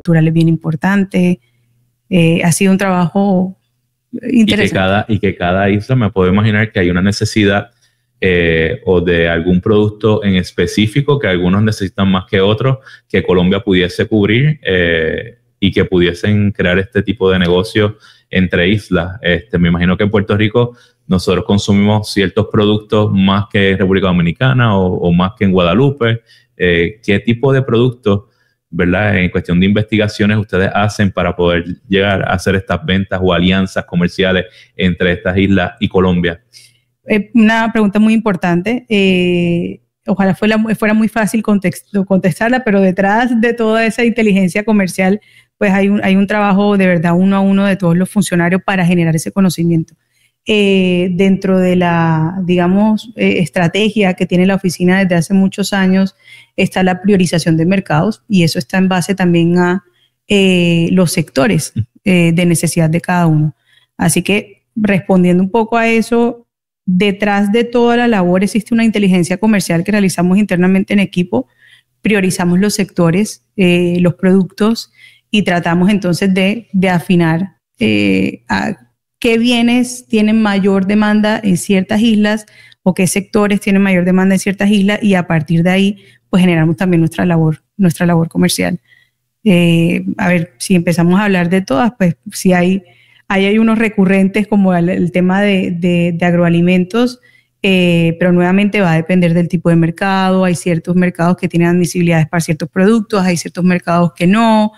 cultural es bien importante. Ha sido un trabajo interesante. Y que cada isla, me puedo imaginar que hay una necesidad o de algún producto en específico que algunos necesitan más que otros, que Colombia pudiese cubrir y que pudiesen crear este tipo de negocio entre islas. Me imagino que en Puerto Rico nosotros consumimos ciertos productos más que en República Dominicana o más que en Guadalupe. ¿Qué tipo de productos, verdad, en cuestión de investigaciones ustedes hacen para poder llegar a hacer estas ventas o alianzas comerciales entre estas islas y Colombia? Una pregunta muy importante. Ojalá fuera muy fácil contestarla, pero detrás de toda esa inteligencia comercial, pues hay un trabajo de verdad uno a uno de todos los funcionarios para generar ese conocimiento. Dentro de la, digamos, estrategia que tiene la oficina desde hace muchos años está la priorización de mercados, y eso está en base también a los sectores de necesidad de cada uno. Así que, respondiendo un poco a eso, detrás de toda la labor existe una inteligencia comercial que realizamos internamente en equipo. Priorizamos los sectores, los productos, y tratamos entonces de afinar a qué bienes tienen mayor demanda en ciertas islas o qué sectores tienen mayor demanda en ciertas islas, y a partir de ahí pues generamos también nuestra labor comercial. A ver, si empezamos a hablar de todas, pues si hay unos recurrentes como el tema de agroalimentos, pero nuevamente va a depender del tipo de mercado. Hay ciertos mercados que tienen admisibilidades para ciertos productos, hay ciertos mercados que no.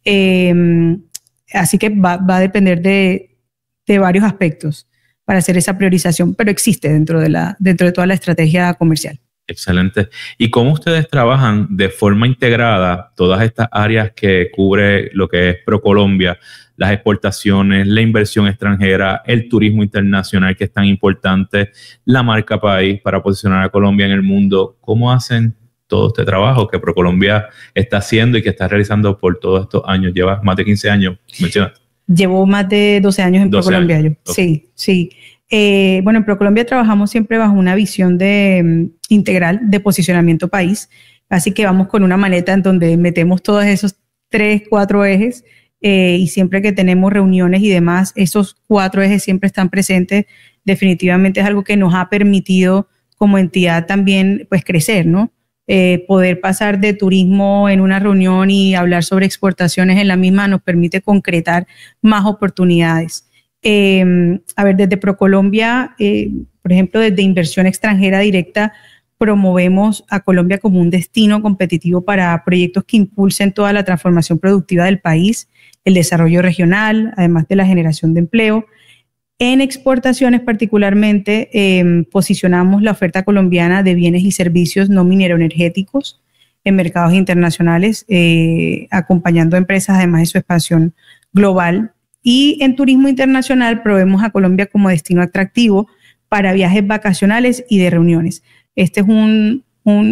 Así que va a depender de varios aspectos para hacer esa priorización, pero existe dentro de toda la estrategia comercial. Excelente. ¿Y cómo ustedes trabajan de forma integrada todas estas áreas que cubre lo que es ProColombia, las exportaciones, la inversión extranjera, el turismo internacional, que es tan importante, la marca país para posicionar a Colombia en el mundo? ¿Cómo hacen todo este trabajo que ProColombia está haciendo y que está realizando por todos estos años? Lleva más de 15 años, mencionaste. Llevo más de 12 años en ProColombia. Okay. Sí. Bueno, en ProColombia trabajamos siempre bajo una visión integral de posicionamiento país. Así que vamos con una maleta en donde metemos todos esos 3, 4 ejes, y siempre que tenemos reuniones y demás, esos 4 ejes siempre están presentes. Definitivamente es algo que nos ha permitido como entidad también pues crecer, ¿no? Poder pasar de turismo en una reunión y hablar sobre exportaciones en la misma nos permite concretar más oportunidades. A ver, desde ProColombia, por ejemplo, desde inversión extranjera directa, promovemos a Colombia como un destino competitivo para proyectos que impulsen toda la transformación productiva del país, el desarrollo regional, además de la generación de empleo. En exportaciones particularmente posicionamos la oferta colombiana de bienes y servicios no mineroenergéticos en mercados internacionales, acompañando a empresas además de su expansión global. Y en turismo internacional proveemos a Colombia como destino atractivo para viajes vacacionales y de reuniones. Este es un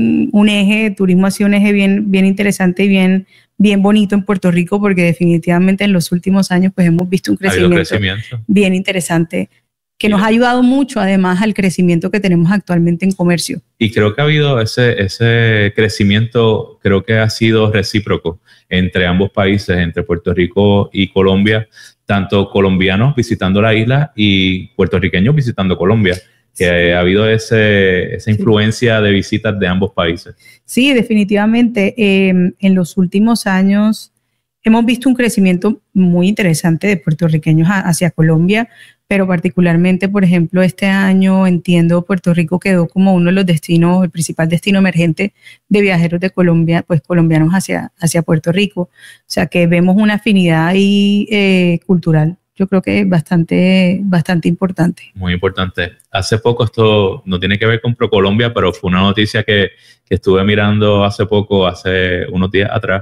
eje, turismo ha sido un eje bien interesante y bien bonito en Puerto Rico, porque definitivamente en los últimos años pues hemos visto un crecimiento bien interesante que nos ha ayudado mucho además al crecimiento que tenemos actualmente en comercio. Y creo que ha habido ese crecimiento, creo que ha sido recíproco entre ambos países, entre Puerto Rico y Colombia, tanto colombianos visitando la isla y puertorriqueños visitando Colombia, que ha habido esa influencia de visitas de ambos países. Sí, definitivamente. En los últimos años hemos visto un crecimiento muy interesante de puertorriqueños hacia Colombia, pero particularmente, por ejemplo, este año entiendo Puerto Rico quedó como uno de los destinos, el principal destino emergente de viajeros de Colombia, pues colombianos hacia Puerto Rico. O sea que vemos una afinidad ahí cultural. Yo creo que es bastante importante. Muy importante. Hace poco, esto no tiene que ver con ProColombia, pero fue una noticia que estuve mirando hace unos días atrás.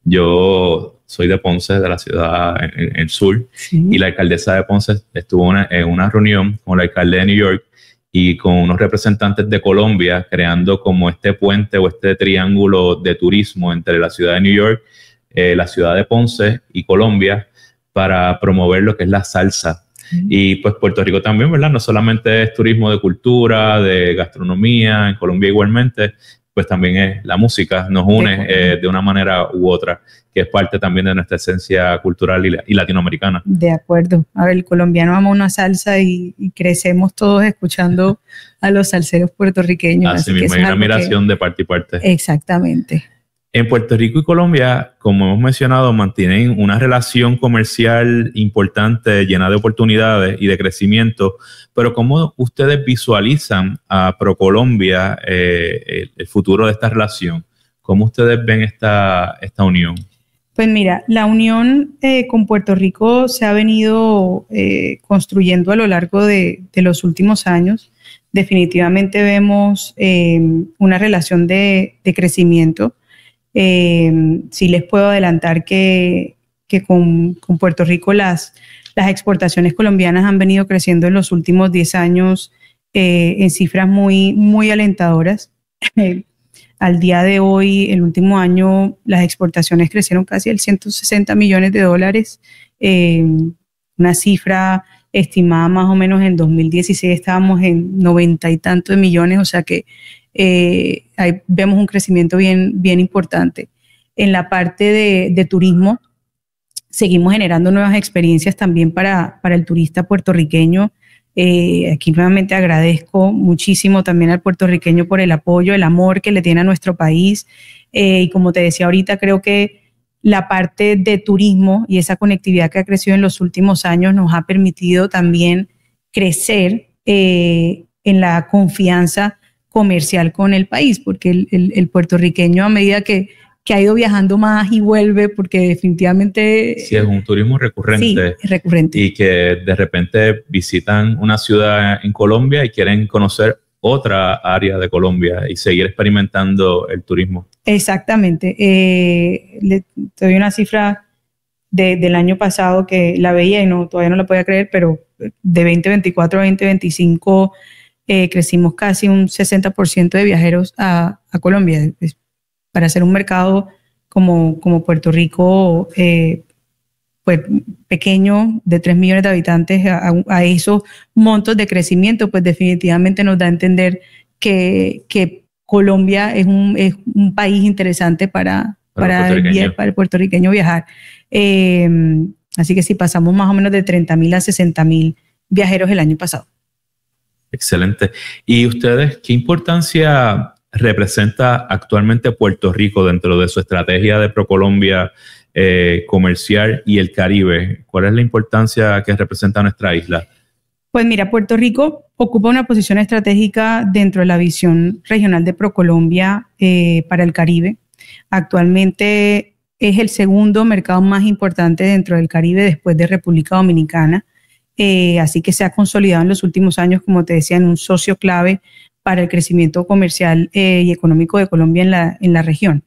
Yo soy de Ponce, de la ciudad en el sur, sí. Y la alcaldesa de Ponce estuvo en una reunión con el alcalde de New York y con unos representantes de Colombia, creando como este puente o este triángulo de turismo entre la ciudad de New York, la ciudad de Ponce y Colombia, para promover lo que es la salsa. Y pues Puerto Rico también, ¿verdad? No solamente es turismo de cultura, de gastronomía, en Colombia igualmente, pues también es la música, nos une de una manera u otra, que es parte también de nuestra esencia cultural y latinoamericana. De acuerdo. A ver, el colombiano ama una salsa y crecemos todos escuchando a los salseros puertorriqueños. Así mismo, hay una admiración de parte y parte. Exactamente. En Puerto Rico y Colombia, como hemos mencionado, mantienen una relación comercial importante, llena de oportunidades y de crecimiento, pero ¿cómo ustedes visualizan a ProColombia el futuro de esta relación? ¿Cómo ustedes ven esta unión? Pues mira, la unión con Puerto Rico se ha venido construyendo a lo largo de los últimos años. Definitivamente vemos una relación de crecimiento. Sí les puedo adelantar que con Puerto Rico las exportaciones colombianas han venido creciendo en los últimos 10 años en cifras muy, muy alentadoras. Al día de hoy, el último año, las exportaciones crecieron casi el 160 millones de dólares, una cifra estimada más o menos en 2016 estábamos en 90 y tantos millones, o sea que ahí vemos un crecimiento bien, bien importante. En la parte de turismo, seguimos generando nuevas experiencias también para el turista puertorriqueño. Aquí nuevamente agradezco muchísimo también al puertorriqueño por el apoyo, el amor que le tiene a nuestro país. Y como te decía ahorita, creo que la parte de turismo y esa conectividad que ha crecido en los últimos años nos ha permitido también crecer en la confianza comercial con el país, porque el puertorriqueño a medida que ha ido viajando más y vuelve, porque definitivamente... Sí, es un turismo recurrente. Sí, es recurrente. Y que de repente visitan una ciudad en Colombia y quieren conocer otra área de Colombia y seguir experimentando el turismo. Exactamente. Le doy una cifra del año pasado que la veía y todavía no la podía creer, pero de 2024 a 2025 crecimos casi un 60% de viajeros a Colombia. Para ser un mercado como Puerto Rico, pues pequeño, de 3 millones de habitantes, a esos montos de crecimiento, pues definitivamente nos da a entender que Colombia es un país interesante para el puertorriqueño viajar. Así que sí, pasamos más o menos de 30,000 a 60,000 viajeros el año pasado. Excelente. ¿Y ustedes qué importancia representa actualmente Puerto Rico dentro de su estrategia de ProColombia comercial y el Caribe? ¿Cuál es la importancia que representa nuestra isla? Pues mira, Puerto Rico ocupa una posición estratégica dentro de la visión regional de ProColombia para el Caribe. Actualmente es el segundo mercado más importante dentro del Caribe después de República Dominicana. Así que se ha consolidado en los últimos años, como te decía, en un socio clave para el crecimiento comercial y económico de Colombia en la región.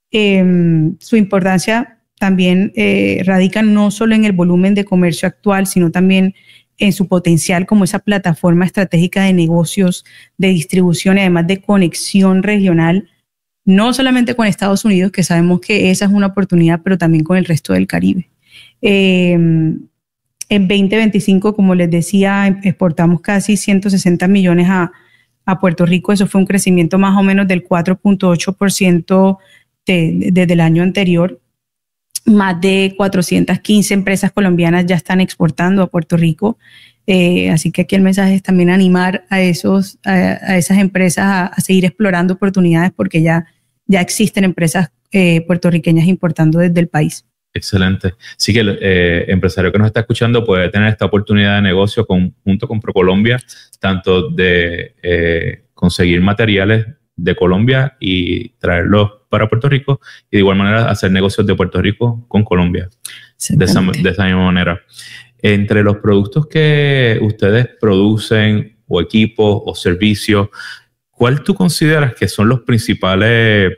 Su importancia también radica no solo en el volumen de comercio actual, sino también en su potencial como esa plataforma estratégica de negocios, de distribución y además de conexión regional, no solamente con Estados Unidos, que sabemos que esa es una oportunidad, pero también con el resto del Caribe. En 2025, como les decía, exportamos casi 160 millones a Puerto Rico. Eso fue un crecimiento más o menos del 4.8% desde el año anterior. Más de 415 empresas colombianas ya están exportando a Puerto Rico. Así que aquí el mensaje es también animar a esas empresas a seguir explorando oportunidades porque ya existen empresas puertorriqueñas importando desde el país. Excelente. Sí que el empresario que nos está escuchando puede tener esta oportunidad de negocio junto con ProColombia, tanto de conseguir materiales de Colombia y traerlos para Puerto Rico y de igual manera hacer negocios de Puerto Rico con Colombia. De esa misma manera. Entre los productos que ustedes producen o equipos o servicios, ¿cuál tú consideras que son los principales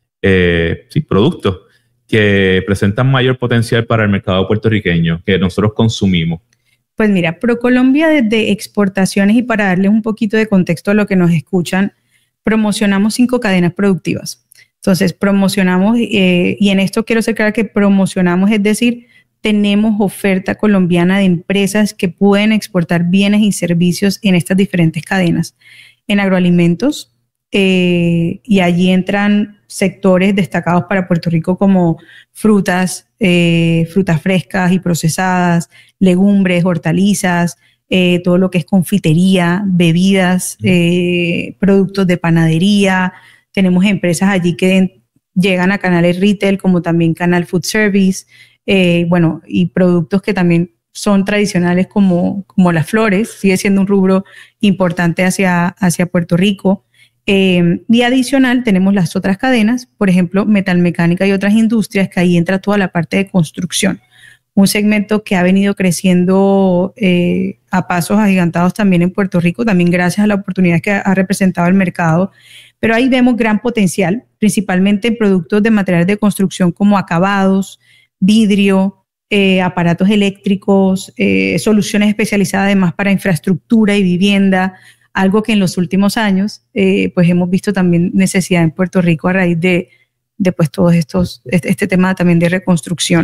productos que presentan mayor potencial para el mercado puertorriqueño que nosotros consumimos? Pues mira, ProColombia desde exportaciones y para darles un poquito de contexto a lo que nos escuchan, promocionamos 5 cadenas productivas. Entonces, promocionamos, y en esto quiero ser clara que promocionamos, es decir, tenemos oferta colombiana de empresas que pueden exportar bienes y servicios en estas diferentes cadenas. En agroalimentos, y allí entran sectores destacados para Puerto Rico como frutas, frutas frescas y procesadas, legumbres, hortalizas, todo lo que es confitería, bebidas, productos de panadería. Tenemos empresas allí que llegan a canales retail como también canal food service, bueno, y productos que también son tradicionales como las flores, sigue siendo un rubro importante hacia Puerto Rico. Y adicional tenemos las otras cadenas, por ejemplo, metalmecánica y otras industrias, que ahí entra toda la parte de construcción, un segmento que ha venido creciendo a pasos agigantados también en Puerto Rico, también gracias a la oportunidad que ha representado el mercado, pero ahí vemos gran potencial, principalmente en productos de materiales de construcción como acabados, vidrio, aparatos eléctricos, soluciones especializadas además para infraestructura y vivienda, algo que en los últimos años pues hemos visto también necesidad en Puerto Rico a raíz de pues todos este tema también de reconstrucción.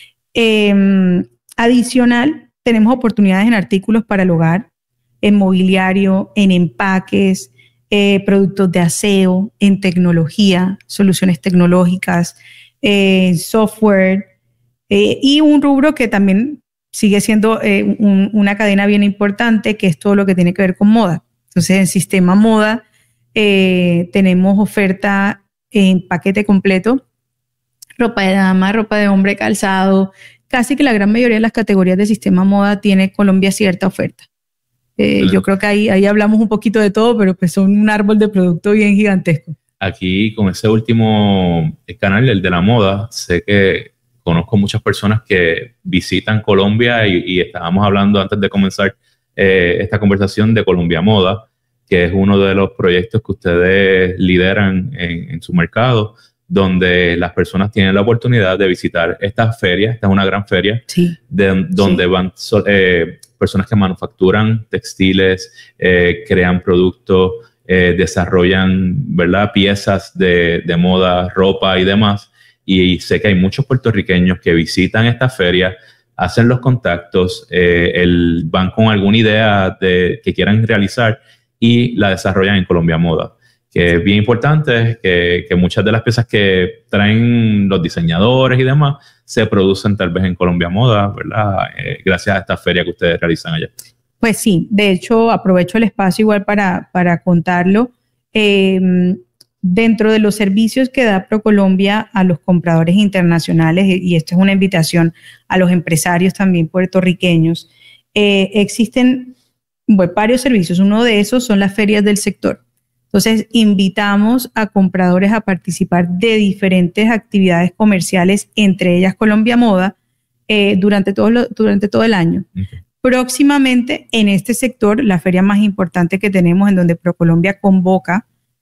Adicional, tenemos oportunidades en artículos para el hogar, en mobiliario, en empaques, productos de aseo, en tecnología, soluciones tecnológicas, software, y un rubro que también sigue siendo una cadena bien importante, que es todo lo que tiene que ver con moda. Entonces, en Sistema Moda tenemos oferta en paquete completo, ropa de dama, ropa de hombre, calzado. Casi que la gran mayoría de las categorías de Sistema Moda tiene Colombia cierta oferta. Yo creo que ahí hablamos un poquito de todo, pero pues son un árbol de producto bien gigantesco. Aquí con ese último canal, el de la moda, sé que conozco muchas personas que visitan Colombia y estábamos hablando antes de comenzar esta conversación de Colombia Moda, que es uno de los proyectos que ustedes lideran en su mercado, donde las personas tienen la oportunidad de visitar esta feria. Esta es una gran feria, sí, donde sí van personas que manufacturan textiles, crean productos, desarrollan, ¿verdad?, piezas de moda, ropa y demás. Y sé que hay muchos puertorriqueños que visitan esta feria, hacen los contactos, van con alguna idea que quieran realizar y la desarrollan en Colombia Moda. Que es bien importante que muchas de las piezas que traen los diseñadores y demás se producen tal vez en Colombia Moda, ¿verdad? Gracias a esta feria que ustedes realizan allá. Pues sí, de hecho aprovecho el espacio igual para contarlo. Dentro de los servicios que da ProColombia a los compradores internacionales, y esto es una invitación a los empresarios también puertorriqueños, existen varios servicios. Uno de esos son las ferias del sector. Entonces, invitamos a compradores a participar de diferentes actividades comerciales, entre ellas Colombia Moda, durante todo el año. Okay. Próximamente, en este sector, la feria más importante que tenemos, en donde ProColombia convoca,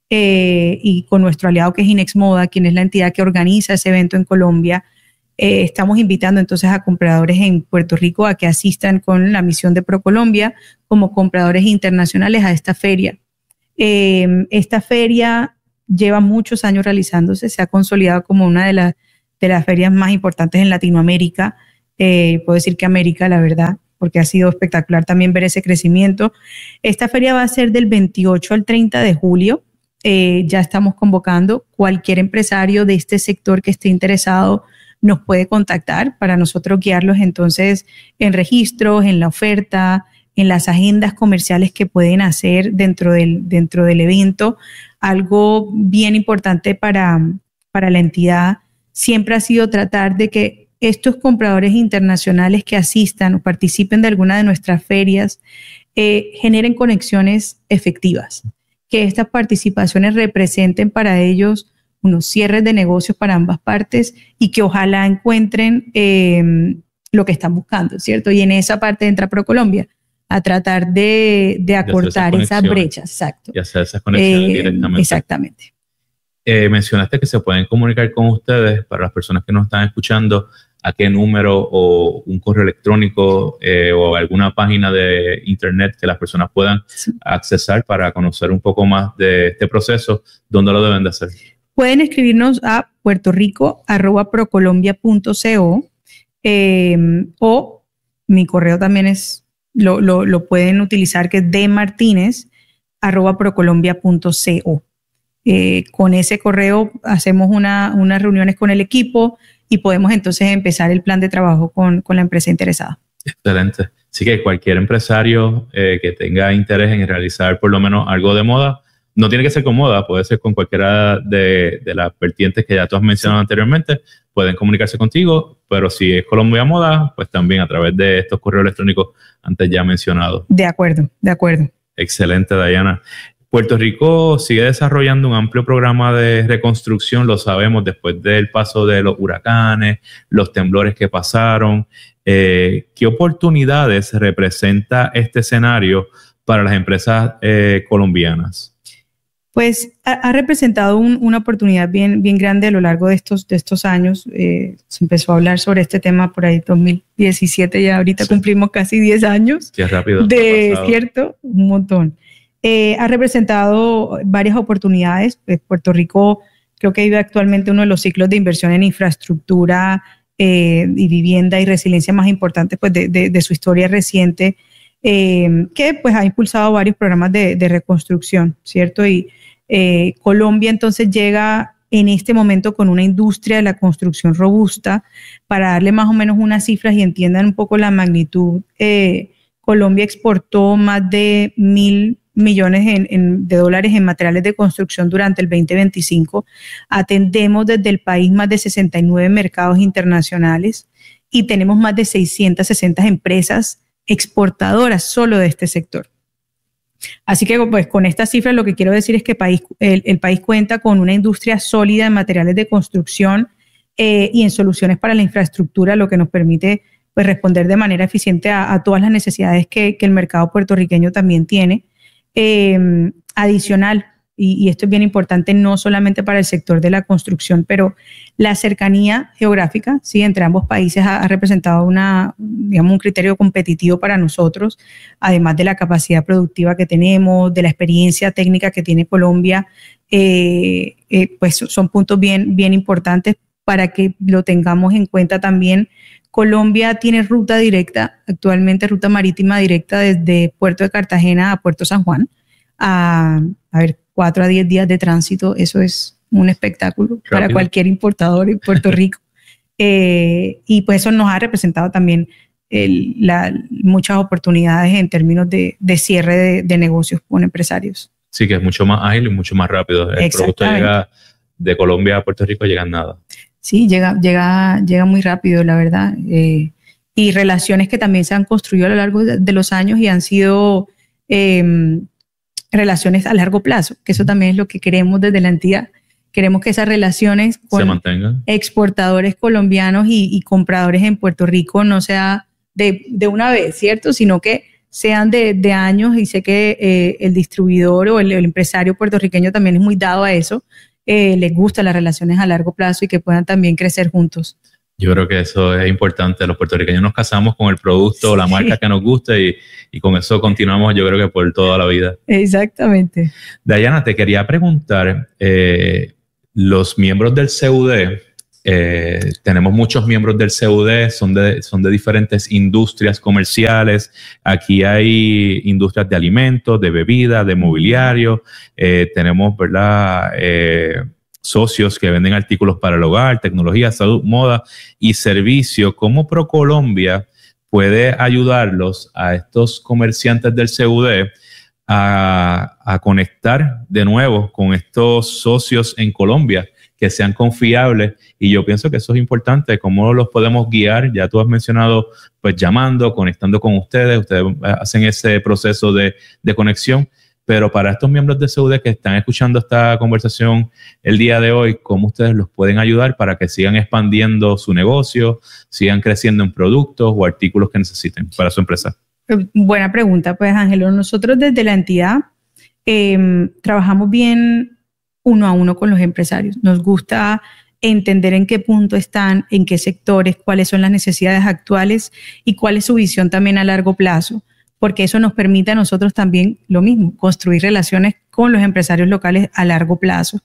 y con nuestro aliado que es Inex Moda, quien es la entidad que organiza ese evento en Colombia, estamos invitando entonces a compradores en Puerto Rico a que asistan con la misión de ProColombia como compradores internacionales a esta feria. Esta feria lleva muchos años realizándose, se ha consolidado como una de las ferias más importantes en Latinoamérica. Puedo decir que América, la verdad, porque ha sido espectacular también ver ese crecimiento. Esta feria va a ser del 28 al 30 de julio. Ya estamos convocando. Cualquier empresario de este sector que esté interesado nos puede contactar para nosotros guiarlos entonces en registros, en la oferta, en las agendas comerciales que pueden hacer dentro del evento. Algo bien importante para la entidad siempre ha sido tratar de que estos compradores internacionales que asistan o participen de alguna de nuestras ferias generen conexiones efectivas, que estas participaciones representen para ellos unos cierres de negocios para ambas partes y que ojalá encuentren lo que están buscando, ¿cierto? Y en esa parte entra ProColombia, a tratar de acortar esas brechas, exacto. Y hacer esas conexiones directamente. Exactamente. Mencionaste que se pueden comunicar con ustedes, para las personas que nos están escuchando, a qué número o un correo electrónico o alguna página de internet que las personas puedan accesar para conocer un poco más de este proceso. ¿Dónde lo deben de hacer? Pueden escribirnos a puertorico@procolombia.co o mi correo también lo pueden utilizar, que es dmartinez@procolombia.co. Con ese correo hacemos unas reuniones con el equipo y podemos entonces empezar el plan de trabajo con la empresa interesada. Excelente. Así que cualquier empresario que tenga interés en realizar por lo menos algo de moda, no tiene que ser con moda, puede ser con cualquiera de las vertientes que ya tú has mencionado anteriormente, pueden comunicarse contigo, pero si es Colombia Moda, pues también a través de estos correos electrónicos antes ya mencionados. De acuerdo, de acuerdo. Excelente, Dayana. Puerto Rico sigue desarrollando un amplio programa de reconstrucción, lo sabemos, después del paso de los huracanes, los temblores que pasaron. ¿Qué oportunidades representa este escenario para las empresas colombianas? Pues ha representado una oportunidad bien grande a lo largo de estos años. Se empezó a hablar sobre este tema por ahí 2017, ya ahorita cumplimos casi 10 años. Qué rápido. ¿Cierto? Un montón. Ha representado varias oportunidades. Puerto Rico creo que vive actualmente uno de los ciclos de inversión en infraestructura y vivienda y resiliencia más importantes pues, de su historia reciente, que pues ha impulsado varios programas de reconstrucción, ¿cierto? Y Colombia entonces llega en este momento con una industria de la construcción robusta. Para darle más o menos unas cifras y entiendan un poco la magnitud, Colombia exportó más de 1.000 millones de dólares en materiales de construcción durante el 2025. Atendemos desde el país más de 69 mercados internacionales y tenemos más de 660 empresas exportadoras solo de este sector. Así que pues con estas cifras lo que quiero decir es que el país cuenta con una industria sólida en materiales de construcción y en soluciones para la infraestructura, lo que nos permite pues, responder de manera eficiente a todas las necesidades que el mercado puertorriqueño también tiene. Adicional, y esto es bien importante no solamente para el sector de la construcción, pero la cercanía geográfica, ¿sí? Entre ambos países ha representado un criterio competitivo para nosotros, además de la capacidad productiva que tenemos, de la experiencia técnica que tiene Colombia, pues son puntos bien importantes para que lo tengamos en cuenta también. Colombia tiene ruta directa, actualmente ruta marítima directa desde Puerto de Cartagena a Puerto San Juan, a 4 a 10 días de tránsito. Eso es un espectáculo para cualquier importador en Puerto Rico. Y pues eso nos ha representado también muchas oportunidades en términos de cierre de negocios con empresarios. Sí, que es mucho más ágil y mucho más rápido. El producto llega de Colombia a Puerto Rico, llega en nada. Sí, llega muy rápido, la verdad. Y relaciones que también se han construido a lo largo de los años y han sido relaciones a largo plazo, que eso también es lo que queremos desde la entidad. Queremos que esas relaciones con exportadores colombianos y compradores en Puerto Rico no sea de una vez, ¿cierto? Sino que sean de años, y sé que el distribuidor o el empresario puertorriqueño también es muy dado a eso. Les gustan las relaciones a largo plazo y que puedan también crecer juntos. Yo creo que eso es importante. Los puertorriqueños nos casamos con el producto o la marca que nos gusta y con eso continuamos, yo creo que por toda la vida. Exactamente. Dayana, te quería preguntar, los miembros del CUD, tenemos muchos miembros del CUD, son de diferentes industrias comerciales. Aquí hay industrias de alimentos, de bebidas, de mobiliario. Tenemos, ¿verdad?, socios que venden artículos para el hogar, tecnología, salud, moda y servicio. ¿Cómo ProColombia puede ayudarlos a estos comerciantes del CUD a conectar de nuevo con estos socios en Colombia, que sean confiables? Y yo pienso que eso es importante. ¿Cómo los podemos guiar? Ya tú has mencionado, pues llamando, conectando con ustedes hacen ese proceso de conexión. Pero para estos miembros de CUD que están escuchando esta conversación el día de hoy, ¿cómo ustedes los pueden ayudar para que sigan expandiendo su negocio, sigan creciendo en productos o artículos que necesiten para su empresa? Buena pregunta, pues Ángelo. Nosotros desde la entidad trabajamos bien uno a uno con los empresarios. Nos gusta entender en qué punto están, en qué sectores, cuáles son las necesidades actuales y cuál es su visión también a largo plazo, porque eso nos permite a nosotros también lo mismo, construir relaciones con los empresarios locales a largo plazo.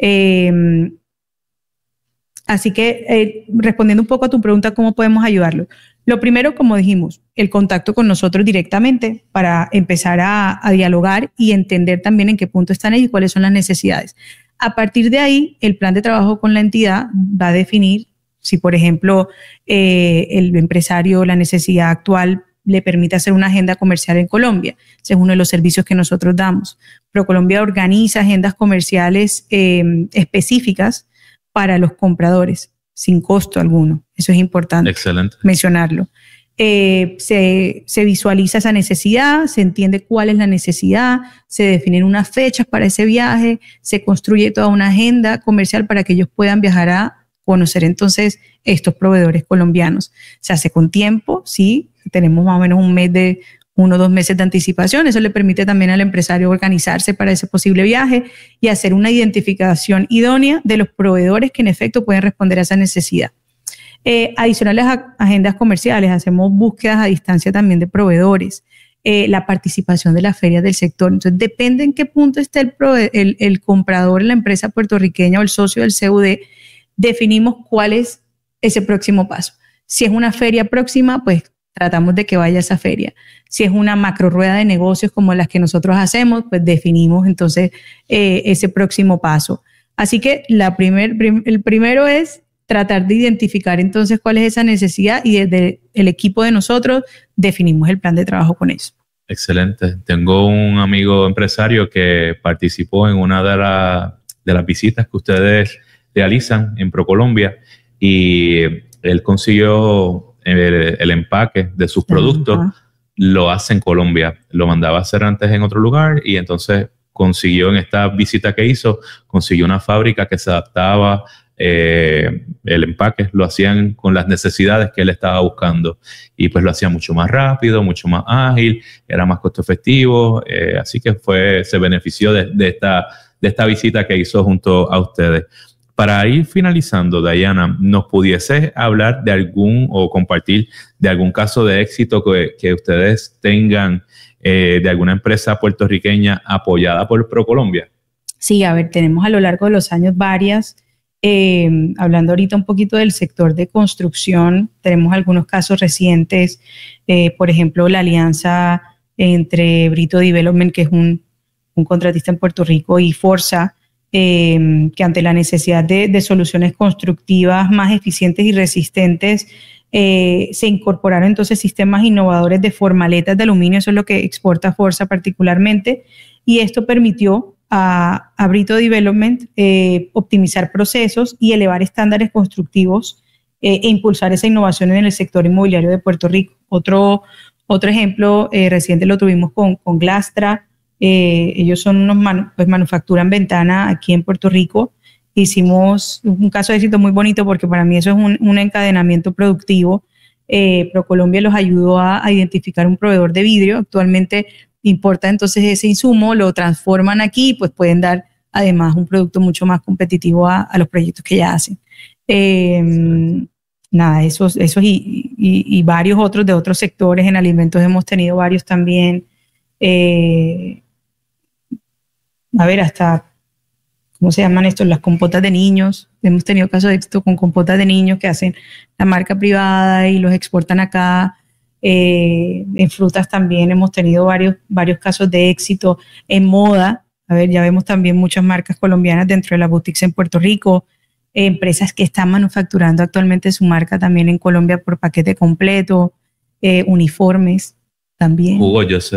Así que respondiendo un poco a tu pregunta, ¿cómo podemos ayudarlos? Lo primero, como dijimos, el contacto con nosotros directamente para empezar a dialogar y entender también en qué punto están ellos y cuáles son las necesidades. A partir de ahí, el plan de trabajo con la entidad va a definir si, por ejemplo, el empresario, la necesidad actual le permite hacer una agenda comercial en Colombia. Ese es uno de los servicios que nosotros damos. ProColombia organiza agendas comerciales específicas para los compradores, sin costo alguno. Eso es importante. Excelente. Mencionarlo. Se visualiza esa necesidad, se entiende cuál es la necesidad, se definen unas fechas para ese viaje, se construye toda una agenda comercial para que ellos puedan viajar a conocer entonces estos proveedores colombianos. Se hace con tiempo, sí, tenemos más o menos 1 o 2 meses de anticipación. Eso le permite también al empresario organizarse para ese posible viaje y hacer una identificación idónea de los proveedores que en efecto pueden responder a esa necesidad. Adicionales a agendas comerciales, hacemos búsquedas a distancia también de proveedores, la participación de las ferias del sector. Entonces, depende en qué punto esté el comprador en la empresa puertorriqueña o el socio del CUD, definimos cuál es ese próximo paso. Si es una feria próxima, pues tratamos de que vaya a esa feria. Si es una macro rueda de negocios como las que nosotros hacemos, pues definimos entonces ese próximo paso. Así que el primero es tratar de identificar entonces cuál es esa necesidad y desde el equipo de nosotros definimos el plan de trabajo con eso. Excelente. Tengo un amigo empresario que participó en una de las visitas que ustedes realizan en ProColombia y él consiguió el empaque de sus productos, lo hace en Colombia, lo mandaba a hacer antes en otro lugar y entonces consiguió en esta visita que hizo, consiguió una fábrica que se adaptaba, el empaque lo hacían con las necesidades que él estaba buscando y pues lo hacía mucho más rápido, mucho más ágil, era más costo efectivo, así que se benefició de esta visita que hizo junto a ustedes. Para ir finalizando, Dayana, ¿nos pudiese hablar de o compartir de algún caso de éxito que ustedes tengan de alguna empresa puertorriqueña apoyada por ProColombia? Sí, a ver, tenemos a lo largo de los años varias. Hablando ahorita un poquito del sector de construcción, tenemos algunos casos recientes, por ejemplo, la alianza entre Brito Development, que es un contratista en Puerto Rico, y Forza, que ante la necesidad de soluciones constructivas más eficientes y resistentes, se incorporaron entonces sistemas innovadores de formaletas de aluminio. Eso es lo que exporta Forza particularmente, y esto permitió a Brito Development optimizar procesos y elevar estándares constructivos e impulsar esa innovación en el sector inmobiliario de Puerto Rico. Otro ejemplo reciente lo tuvimos con Glastra. Ellos son manufacturan ventana aquí en Puerto Rico. Hicimos un caso de éxito muy bonito porque para mí eso es un encadenamiento productivo. ProColombia los ayudó a identificar un proveedor de vidrio. Actualmente importa entonces ese insumo, lo transforman aquí y pues pueden dar además un producto mucho más competitivo a los proyectos que ya hacen. Nada, esos y varios otros de otros sectores. En alimentos hemos tenido varios también. Hasta, ¿cómo se llaman estos? Las compotas de niños. Hemos tenido casos de éxito con compotas de niños que hacen la marca privada y los exportan acá. En frutas también hemos tenido varios casos de éxito. En moda, ya vemos también muchas marcas colombianas dentro de las boutiques en Puerto Rico, empresas que están manufacturando actualmente su marca también en Colombia por paquete completo, uniformes también. Hugo, yo sé